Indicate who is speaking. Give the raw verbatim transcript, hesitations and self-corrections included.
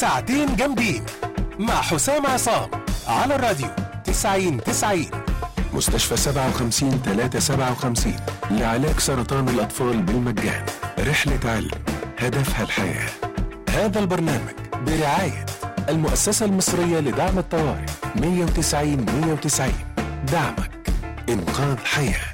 Speaker 1: ساعتين جامدين مع حسام عصام على الراديو تسعين تسعين. مستشفى سبعة وخمسين ثلاثة سبعة وخمسين لعلاج سرطان الأطفال بالمجان. رحلة علم هدفها الحياة. هذا البرنامج برعاية المؤسسة المصرية لدعم الطوارئ. مية وتسعين مية وتسعين، دعمك إنقاذ حياة.